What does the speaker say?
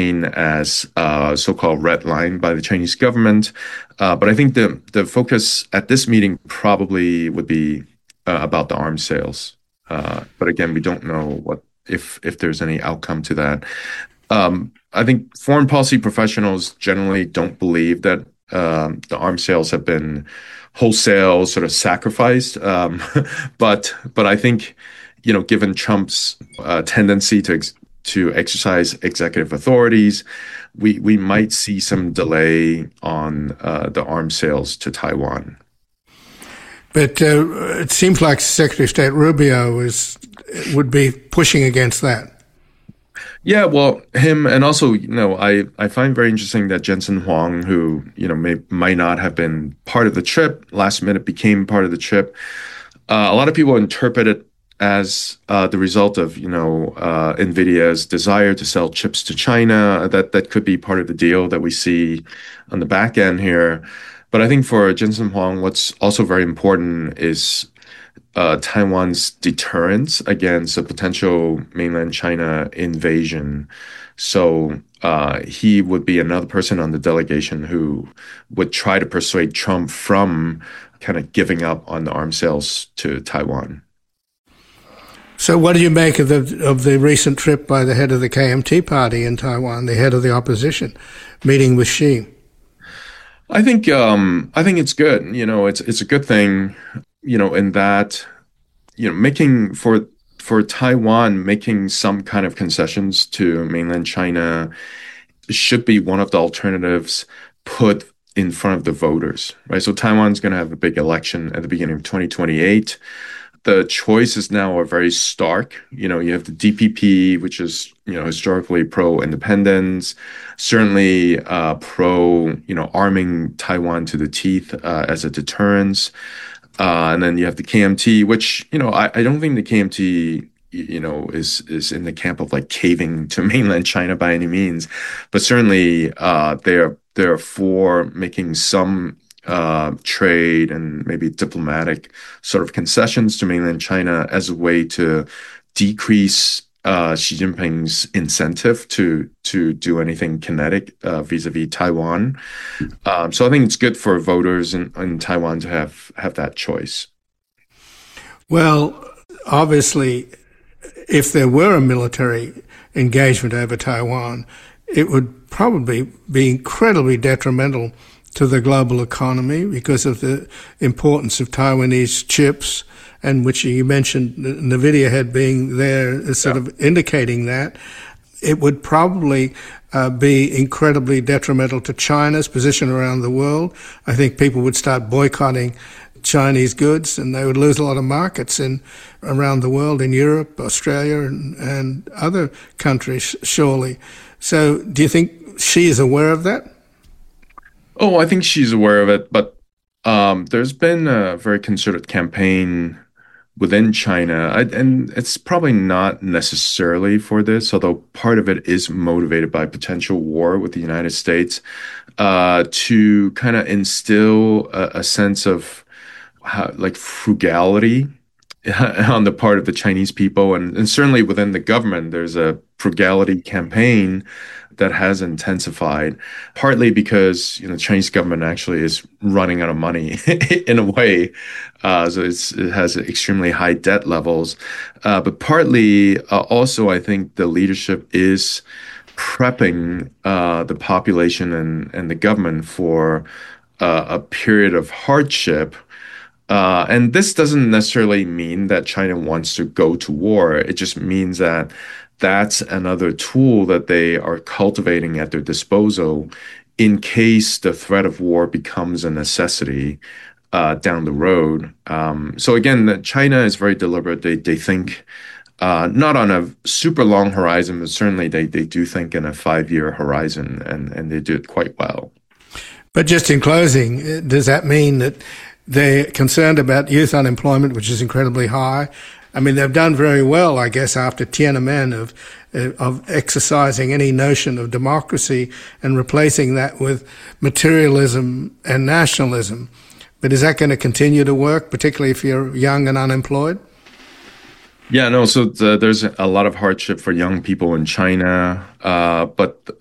as so-called red line by the Chinese government. But I think the focus at this meeting probably would be about the arms sales. But again, we don't know what if there's any outcome to that. I think foreign policy professionals generally don't believe that the arms sales have been wholesale sort of sacrificed. But I think, given Trump's tendency to exercise executive authorities, we might see some delay on the arms sales to Taiwan. But it seems like Secretary of State Rubio would be pushing against that. Yeah, well, him, and also, I find very interesting that Jensen Huang, who, might not have been part of the trip, last minute became part of the trip. A lot of people interpret it as the result of, NVIDIA's desire to sell chips to China. That could be part of the deal that we see on the back end here. But I think for Jensen Huang, what's also very important is Taiwan's deterrence against a potential mainland China invasion. So he would be another person on the delegation who would try to persuade Trump from kind of giving up on the arms sales to Taiwan. So what do you make of the recent trip by the head of the KMT party in Taiwan, the head of the opposition, meeting with Xi? I think it's good. It's a good thing, in that, making for Taiwan, making some kind of concessions to mainland China should be one of the alternatives put in front of the voters, right? So Taiwan's going to have a big election at the beginning of 2028. The choices now are very stark. You have the DPP, which is, historically pro-independence, certainly pro, arming Taiwan to the teeth as a deterrence. And then you have the KMT, which, I don't think the KMT, is in the camp of like caving to mainland China by any means, but certainly they're for making some trade and maybe diplomatic sort of concessions to mainland China as a way to decrease Xi Jinping's incentive to do anything kinetic vis-a-vis Taiwan. So I think it's good for voters in Taiwan to have that choice. Well, obviously, if there were a military engagement over Taiwan, it would probably be incredibly detrimental to the global economy because of the importance of Taiwanese chips, and which you mentioned NVIDIA had being there sort of indicating that. It would probably be incredibly detrimental to China's position around the world. I think people would start boycotting Chinese goods, and they would lose a lot of markets around the world, in Europe, Australia, and other countries, surely. So do you think Xi is aware of that? Oh, I think she's aware of it, but there's been a very concerted campaign within China, and it's probably not necessarily for this, although part of it is motivated by potential war with the United States, to kind of instill a sense of frugality on the part of the Chinese people, and certainly within the government, there's a frugality campaign that has intensified, partly because the Chinese government actually is running out of money in a way, so it has extremely high debt levels, but partly also I think the leadership is prepping the population and the government for a period of hardship. And this doesn't necessarily mean that China wants to go to war. It just means that that's another tool that they are cultivating at their disposal in case the threat of war becomes a necessity down the road. So again, China is very deliberate. They think not on a super long horizon, but certainly they do think in a 5-year horizon, and they do it quite well. But just in closing, does that mean that they're concerned about youth unemployment, which is incredibly high? I mean, they've done very well, I guess, after Tiananmen of exercising any notion of democracy and replacing that with materialism and nationalism. But is that going to continue to work, particularly if you're young and unemployed? Yeah, no, so there's a lot of hardship for young people in China, but